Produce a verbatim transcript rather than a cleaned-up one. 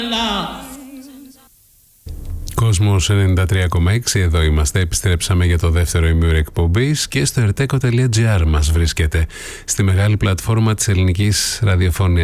Κόσμος ενενήντα τρία κόμμα έξι, εδώ είμαστε. Επιστρέψαμε για το δεύτερο ημίωρο εκπομπής και στο ερτέκο τελεία τζι άρ μας βρίσκεται, στη μεγάλη πλατφόρμα της ελληνικής ραδιοφωνίας.